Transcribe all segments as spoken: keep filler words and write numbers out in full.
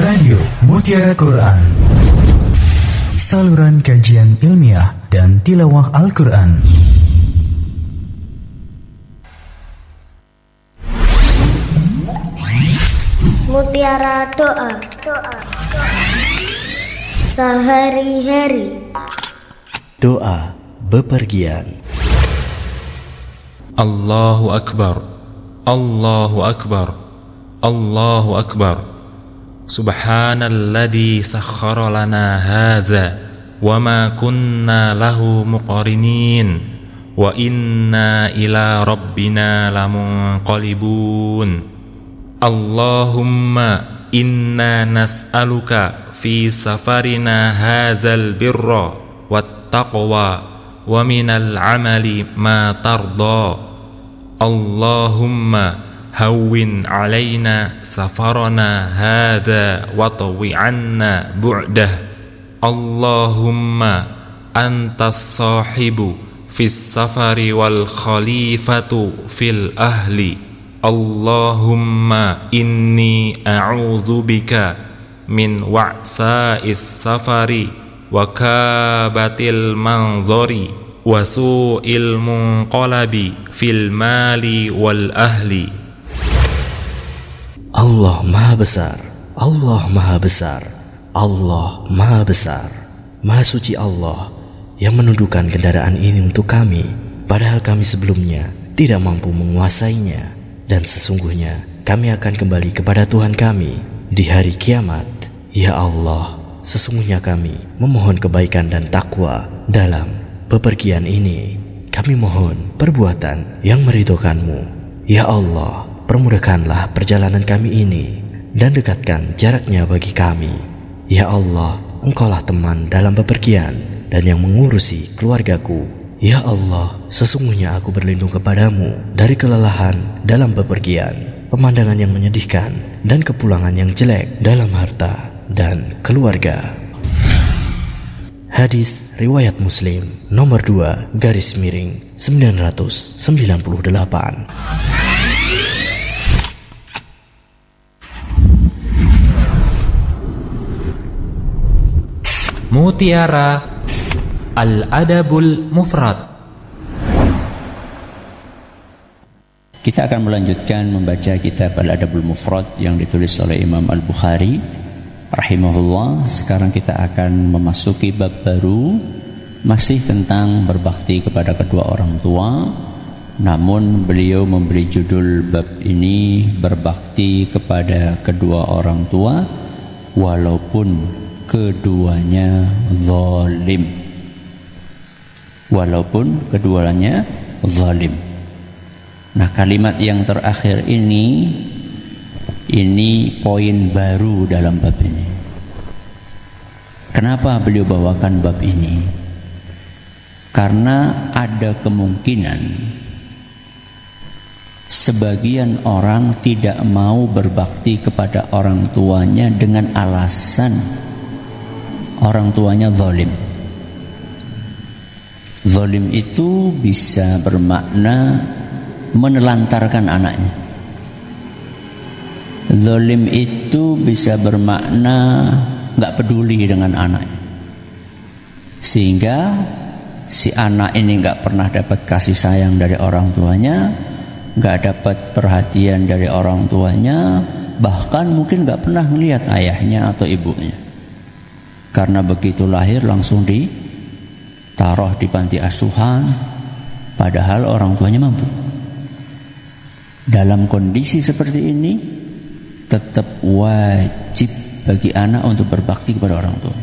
Radio Mutiara Quran, saluran kajian ilmiah dan tilawah Al-Quran. Mutiara doa, doa, sehari-hari. Doa bepergian. Allahu Akbar, Allahu Akbar, Allahu Akbar. Subhanalladzi sakhkhara lana hadza wa ma kunna lahu muqrinin wa inna ila rabbina lamunqalibun. Allahumma inna nas'aluka fi safarina hadzal birra wat taqwa wa minal amali ma tarda. Allahumma hawwin alaina safarana hadha wa tawi anna bu'dah. Allahumma antas sahibu fis safari wal khalifatu fil ahli. Allahumma inni a'udzu bika min wa'sa'is safari wa kabatil manzari wa su'il munqalabi fil mali wal ahli. Allah Maha Besar, Allah Maha Besar, Allah Maha Besar. Maha suci Allah yang menundukkan kendaraan ini untuk kami, padahal kami sebelumnya tidak mampu menguasainya. Dan sesungguhnya kami akan kembali kepada Tuhan kami di hari kiamat. Ya Allah, sesungguhnya kami memohon kebaikan dan takwa dalam bepergian ini. Kami mohon perbuatan yang meridhokan-Mu. Ya Allah, permudahkanlah perjalanan kami ini dan dekatkan jaraknya bagi kami. Ya Allah, Engkaulah teman dalam bepergian dan yang mengurusi keluargaku. Ya Allah, sesungguhnya aku berlindung kepadamu dari kelelahan dalam bepergian, pemandangan yang menyedihkan, dan kepulangan yang jelek dalam harta dan keluarga. Hadis riwayat Muslim nomor dua garis miring sembilan ratus sembilan puluh delapan. Mutiara Al-Adabul Mufrad. Kita akan melanjutkan membaca kitab Al-Adabul Mufrad yang ditulis oleh Imam Al-Bukhari rahimahullah. Sekarang kita akan memasuki bab baru, masih tentang berbakti kepada kedua orang tua. Namun beliau memberi judul bab ini berbakti kepada kedua orang tua walaupun keduanya zalim. Walaupun keduanya zalim. Nah, kalimat yang terakhir ini ini poin baru dalam bab ini. Kenapa beliau bawakan bab ini? Karena ada kemungkinan sebagian orang tidak mau berbakti kepada orang tuanya dengan alasan orang tuanya zalim. Zalim itu bisa bermakna menelantarkan anaknya. Zalim itu bisa bermakna gak peduli dengan anaknya, sehingga si anak ini gak pernah dapat kasih sayang dari orang tuanya, gak dapat perhatian dari orang tuanya, bahkan mungkin gak pernah melihat ayahnya atau ibunya. Karena begitu lahir langsung di taruh di panti asuhan, padahal orang tuanya mampu. Dalam kondisi seperti ini, tetap wajib bagi anak untuk berbakti kepada orang tua,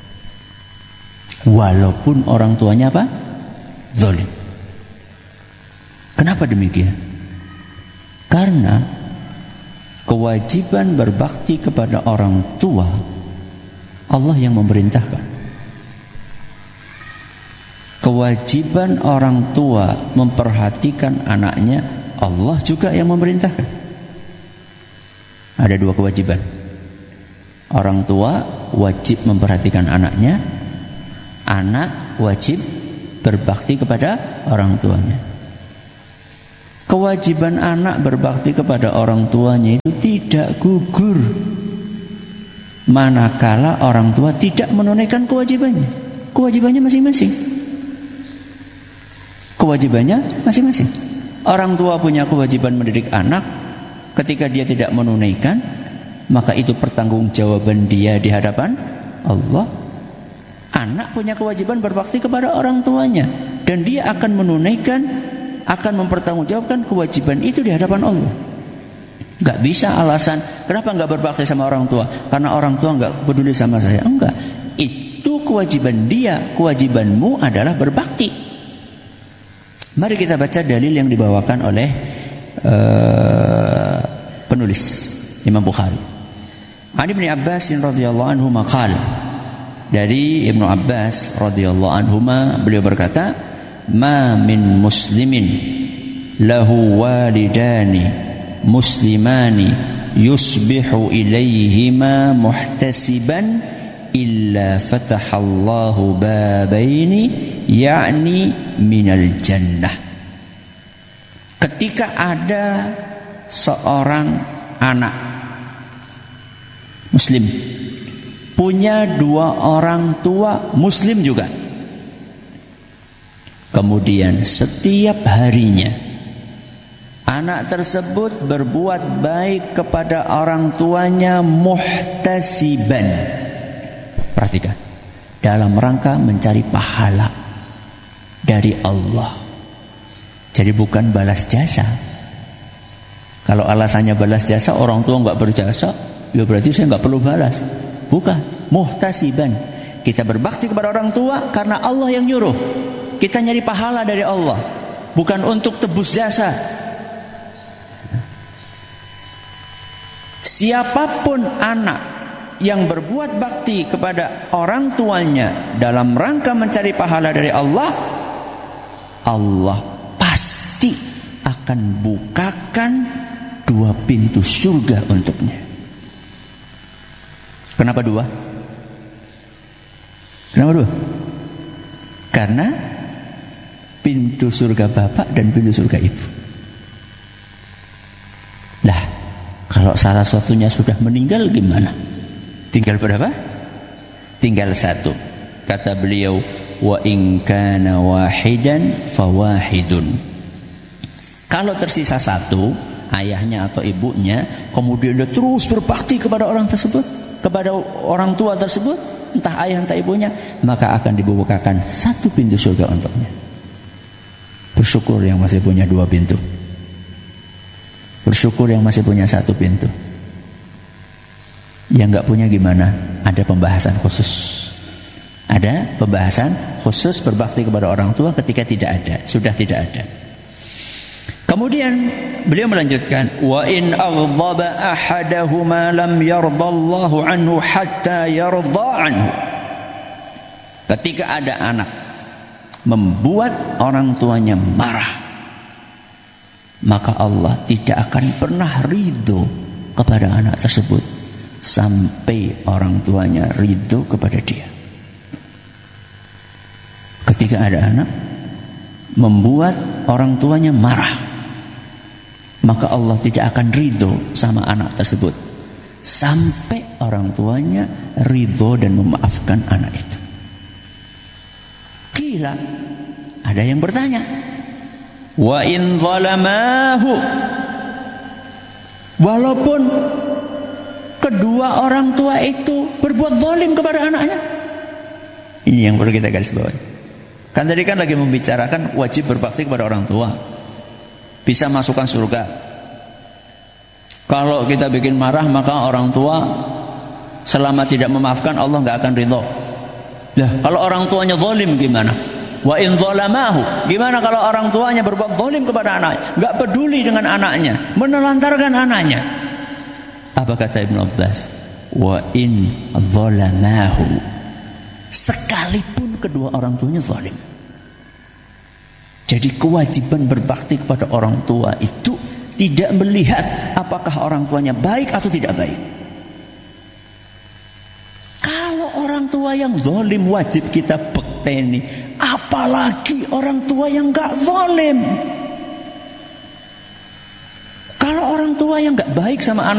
walaupun orang tuanya apa? Zalim. Kenapa demikian? Karena kewajiban berbakti kepada orang tua Allah yang memerintahkan. Kewajiban orang tua memperhatikan anaknya, Allah juga yang memerintahkan. Ada dua kewajiban. Orang tua wajib memperhatikan anaknya, anak wajib berbakti kepada orang tuanya. Kewajiban anak berbakti kepada orang tuanya itu tidak gugur manakala orang tua tidak menunaikan kewajibannya. Kewajibannya masing-masing. Kewajibannya masing-masing. Orang tua punya kewajiban mendidik anak. Ketika dia tidak menunaikan, maka itu pertanggungjawaban dia di hadapan Allah. Anak punya kewajiban berbakti kepada orang tuanya, dan dia akan menunaikan, akan mempertanggungjawabkan kewajiban itu di hadapan Allah. Gak bisa alasan kenapa gak berbakti sama orang tua, karena orang tua gak peduli sama saya. Enggak, itu kewajiban dia. Kewajibanmu adalah berbakti. Mari kita baca dalil yang dibawakan oleh uh, penulis Imam Bukhari. An Ibnu Abbas radhiyallahu anhu maqala, dari Ibnu Abbas radhiyallahu anhu beliau berkata, ma min muslimin lahu walidani muslimani yusbihu ilaihima muhtasiban illa fatahallahu babaini yakni minal jannah. Ketika ada seorang anak muslim punya dua orang tua muslim juga, kemudian setiap harinya anak tersebut berbuat baik kepada orang tuanya muhtasiban. Perhatikan, dalam rangka mencari pahala dari Allah. Jadi bukan balas jasa. Kalau alasannya balas jasa, orang tua nggak berjasa, ya berarti saya nggak perlu balas. Bukan, muhtasiban. Kita berbakti kepada orang tua karena Allah yang nyuruh. Kita nyari pahala dari Allah, bukan untuk tebus jasa. Siapapun anak yang berbuat bakti kepada orang tuanya dalam rangka mencari pahala dari Allah, Allah pasti akan bukakan dua pintu surga untuknya. Kenapa dua? Kenapa dua? Karena pintu surga bapak dan pintu surga ibu. Lah, kalau salah satunya sudah meninggal gimana? Tinggal berapa? Tinggal satu. Kata beliau, wa in kana wahidan fawahidun. Kalau tersisa satu, ayahnya atau ibunya, kemudian dia terus berbakti kepada orang tersebut, kepada orang tua tersebut, entah ayah entah ibunya, maka akan dibukakan satu pintu surga untuknya. Bersyukur yang masih punya dua pintu. Bersyukur yang masih punya satu pintu. Yang nggak punya gimana? Ada pembahasan khusus. Ada pembahasan khusus berbakti kepada orang tua ketika tidak ada, sudah tidak ada. Kemudian beliau melanjutkan, wa in aghdaba ahadahuma lam yardallahu anhu hatta yarda anhu. Ketika ada anak membuat orang tuanya marah, maka Allah tidak akan pernah ridho kepada anak tersebut sampai orang tuanya ridho kepada dia. Ketika ada anak membuat orang tuanya marah, maka Allah tidak akan ridho sama anak tersebut sampai orang tuanya ridho dan memaafkan anak itu. Gila, ada yang bertanya, wa in zalamahu, walaupun kedua orang tua itu berbuat zalim kepada anaknya. Ini yang perlu kita garis bawahi. Kan tadi kan lagi membicarakan wajib berbakti kepada orang tua, bisa masukkan surga. Kalau kita bikin marah, maka orang tua selama tidak memaafkan Allah nggak akan ridho. Nah, kalau orang tuanya zalim gimana? Wa in zalamahu, gimana kalau orang tuanya berbuat zalim kepada anaknya, nggak peduli dengan anaknya, menelantarkan anaknya? Apa kata Ibnu Abbas? Wa in zalamahu, sekalipun kedua orang tuanya zalim. Jadi kewajiban berbakti kepada orang tua itu tidak melihat apakah orang tuanya baik atau tidak baik. Kalau orang tua yang zalim wajib kita bekteni, apalagi orang tua yang gak zalim. Kalau orang tua yang gak baik sama anak